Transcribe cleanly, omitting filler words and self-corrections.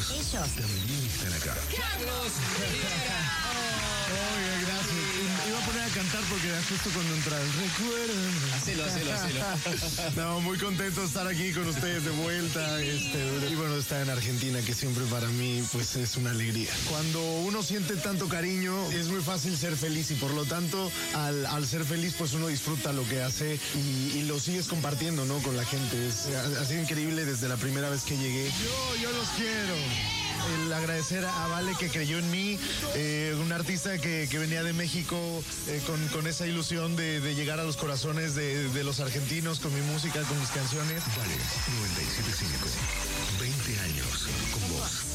Ellos también están acá. ¡Carlos! Oye, gracias. Iba a poner a cantar porque era justo cuando entra el recuerdo. Hacelo. No, muy contento de estar aquí con ustedes de vuelta. Y bueno, estar en Argentina, que siempre para mí pues es una alegría. Cuando uno siente tanto cariño, es muy fácil ser feliz y por lo tanto, al ser feliz, pues uno disfruta lo que hace y lo sigues compartiendo, ¿no? Con la gente. Ha sido increíble desde la primera vez que llegué. Yo los quiero. El agradecer a Vale que creyó en mí, un artista que venía de México con esa ilusión de llegar a los corazones de los argentinos con mi música, con mis canciones. Vale, 97.5. 20 años con vos.